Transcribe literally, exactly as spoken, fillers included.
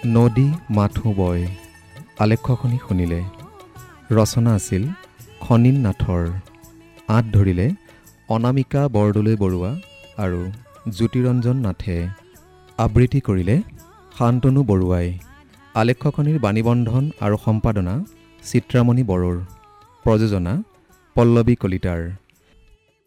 নদী মাথো বয়। আলেখ্যখনি শুনিলে। ৰচনা আছিল খনিন নাথৰ। আঁত ধৰিলে অনামিকা বৰদলৈ বৰুৱা আৰু জ্যোতিৰঞ্জন নাথে। আবৃত্তি কৰিলে শান্তনু বৰুৱাই। আলেখ্যখনিৰ বাণীবন্ধন আৰু সম্পাদনা চিত্ৰামণি বড়োৰ। প্ৰযোজনা পল্লৱী কলিতাৰ।